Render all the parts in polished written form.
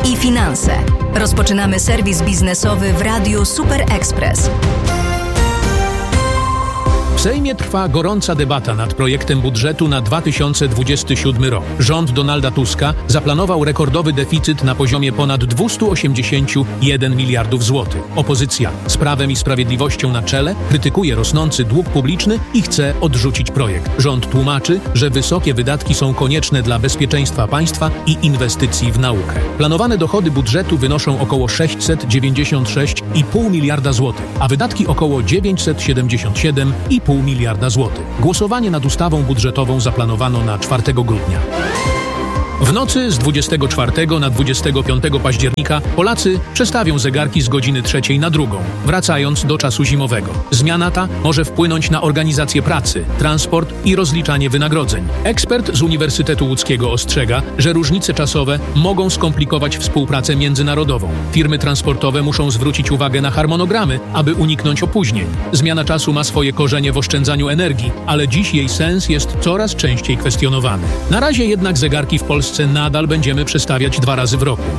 i finanse. Rozpoczynamy serwis biznesowy w Radiu Super Express. W Sejmie trwa gorąca debata nad projektem budżetu na 2027 rok. Rząd Donalda Tuska zaplanował rekordowy deficyt na poziomie ponad 281 miliardów złotych. Opozycja z Prawem i Sprawiedliwością na czele krytykuje rosnący dług publiczny i chce odrzucić projekt. Rząd tłumaczy, że wysokie wydatki są konieczne dla bezpieczeństwa państwa i inwestycji w naukę. Planowane dochody budżetu wynoszą około 696,5 miliarda złotych, a wydatki około 977,5 miliarda złotych. Głosowanie nad ustawą budżetową zaplanowano na 4 grudnia. W nocy z 24 na 25 października Polacy przestawią zegarki z godziny 3 na 2, wracając do czasu zimowego. Zmiana ta może wpłynąć na organizację pracy, transport i rozliczanie wynagrodzeń. Ekspert z Uniwersytetu Łódzkiego ostrzega, że różnice czasowe mogą skomplikować współpracę międzynarodową. Firmy transportowe muszą zwrócić uwagę na harmonogramy, aby uniknąć opóźnień. Zmiana czasu ma swoje korzenie w oszczędzaniu energii, ale dziś jej sens jest coraz częściej kwestionowany. Na razie jednak zegarki w Polsce nadal będziemy przestawiać 2 razy w roku.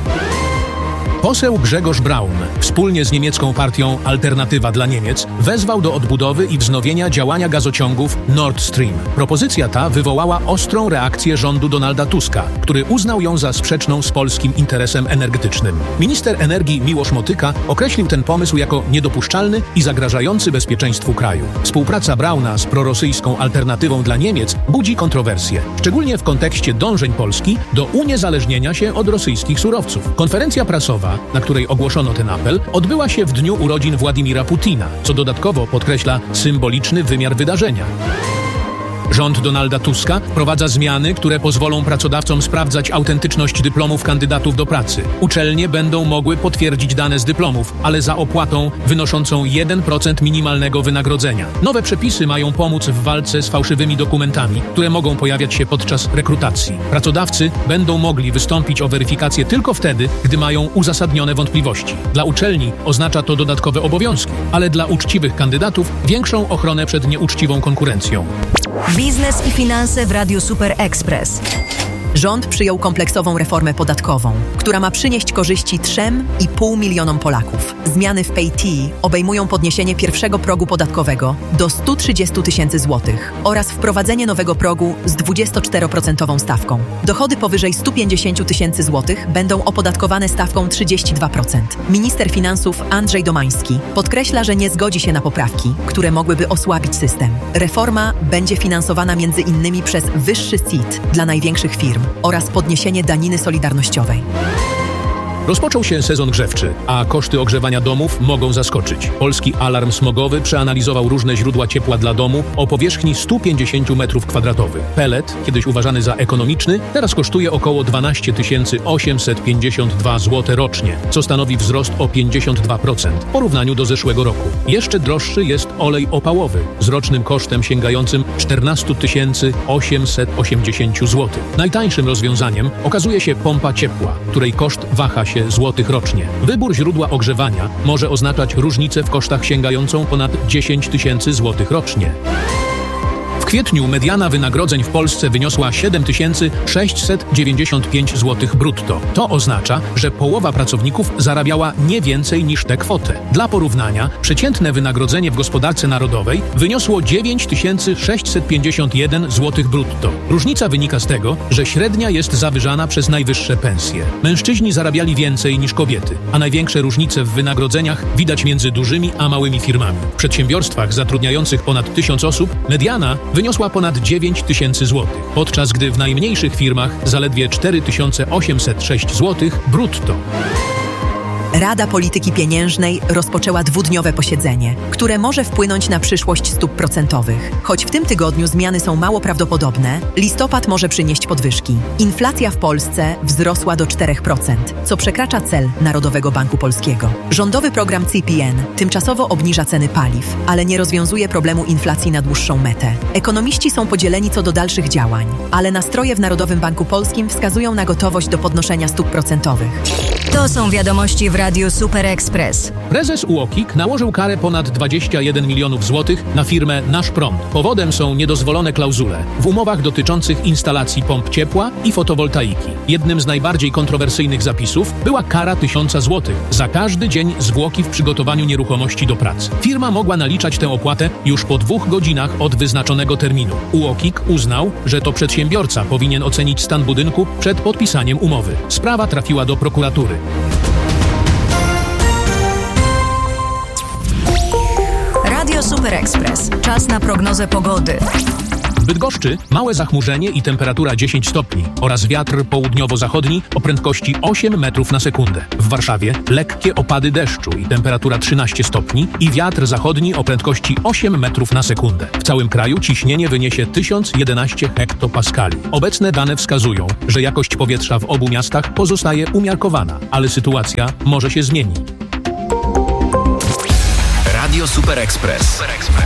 Poseł Grzegorz Braun wspólnie z niemiecką partią Alternatywa dla Niemiec wezwał do odbudowy i wznowienia działania gazociągów Nord Stream. Propozycja ta wywołała ostrą reakcję rządu Donalda Tuska, który uznał ją za sprzeczną z polskim interesem energetycznym. Minister energii Miłosz Motyka określił ten pomysł jako niedopuszczalny i zagrażający bezpieczeństwu kraju. Współpraca Brauna z prorosyjską Alternatywą dla Niemiec budzi kontrowersje, szczególnie w kontekście dążeń Polski do uniezależnienia się od rosyjskich surowców. Konferencja prasowa, na której ogłoszono ten apel, odbyła się w dniu urodzin Władimira Putina, co dodatkowo podkreśla symboliczny wymiar wydarzenia. Rząd Donalda Tuska wprowadza zmiany, które pozwolą pracodawcom sprawdzać autentyczność dyplomów kandydatów do pracy. Uczelnie będą mogły potwierdzić dane z dyplomów, ale za opłatą wynoszącą 1% minimalnego wynagrodzenia. Nowe przepisy mają pomóc w walce z fałszywymi dokumentami, które mogą pojawiać się podczas rekrutacji. Pracodawcy będą mogli wystąpić o weryfikację tylko wtedy, gdy mają uzasadnione wątpliwości. Dla uczelni oznacza to dodatkowe obowiązki, ale dla uczciwych kandydatów większą ochronę przed nieuczciwą konkurencją. Biznes i finanse w Radiu Super Express. Rząd przyjął kompleksową reformę podatkową, która ma przynieść korzyści 3,5 milionom Polaków. Zmiany w PAYT obejmują podniesienie pierwszego progu podatkowego do 130 tysięcy złotych oraz wprowadzenie nowego progu z 24% stawką. Dochody powyżej 150 tysięcy złotych będą opodatkowane stawką 32%. Minister finansów Andrzej Domański podkreśla, że nie zgodzi się na poprawki, które mogłyby osłabić system. Reforma będzie finansowana m.in. przez wyższy CIT dla największych firm oraz podniesienie daniny solidarnościowej. Rozpoczął się sezon grzewczy, a koszty ogrzewania domów mogą zaskoczyć. Polski Alarm Smogowy przeanalizował różne źródła ciepła dla domu o powierzchni 150 m2. Pellet, kiedyś uważany za ekonomiczny, teraz kosztuje około 12 852 zł rocznie, co stanowi wzrost o 52% w porównaniu do zeszłego roku. Jeszcze droższy jest olej opałowy z rocznym kosztem sięgającym 14 880 zł. Najtańszym rozwiązaniem okazuje się pompa ciepła, której koszt waha się złotych rocznie. Wybór źródła ogrzewania może oznaczać różnicę w kosztach sięgającą ponad 10 tysięcy złotych rocznie. W kwietniu mediana wynagrodzeń w Polsce wyniosła 7695 zł brutto. To oznacza, że połowa pracowników zarabiała nie więcej niż tę kwotę. Dla porównania, przeciętne wynagrodzenie w gospodarce narodowej wyniosło 9651 zł brutto. Różnica wynika z tego, że średnia jest zawyżana przez najwyższe pensje. Mężczyźni zarabiali więcej niż kobiety, a największe różnice w wynagrodzeniach widać między dużymi a małymi firmami. W przedsiębiorstwach zatrudniających ponad 1000 osób mediana wyniosła ponad 9 tysięcy złotych, podczas gdy w najmniejszych firmach zaledwie 4806 zł brutto. Rada Polityki Pieniężnej rozpoczęła 2-dniowe posiedzenie, które może wpłynąć na przyszłość stóp procentowych. Choć w tym tygodniu zmiany są mało prawdopodobne, listopad może przynieść podwyżki. Inflacja w Polsce wzrosła do 4%, co przekracza cel Narodowego Banku Polskiego. Rządowy program CPN tymczasowo obniża ceny paliw, ale nie rozwiązuje problemu inflacji na dłuższą metę. Ekonomiści są podzieleni co do dalszych działań, ale nastroje w Narodowym Banku Polskim wskazują na gotowość do podnoszenia stóp procentowych. To są wiadomości w Radio Super Express. Prezes UOKiK nałożył karę ponad 21 milionów złotych na firmę Nasz Prąd. Powodem są niedozwolone klauzule w umowach dotyczących instalacji pomp ciepła i fotowoltaiki. Jednym z najbardziej kontrowersyjnych zapisów była kara 1000 złotych za każdy dzień zwłoki w przygotowaniu nieruchomości do pracy. Firma mogła naliczać tę opłatę już po 2 godzinach od wyznaczonego terminu. UOKiK uznał, że to przedsiębiorca powinien ocenić stan budynku przed podpisaniem umowy. Sprawa trafiła do prokuratury. Radio Super Express. Czas na prognozę pogody. W Bydgoszczy małe zachmurzenie i temperatura 10 stopni oraz wiatr południowo-zachodni o prędkości 8 metrów na sekundę. W Warszawie lekkie opady deszczu i temperatura 13 stopni i wiatr zachodni o prędkości 8 metrów na sekundę. W całym kraju ciśnienie wyniesie 1011 hektopaskali. Obecne dane wskazują, że jakość powietrza w obu miastach pozostaje umiarkowana, ale sytuacja może się zmienić. Radio Super Express.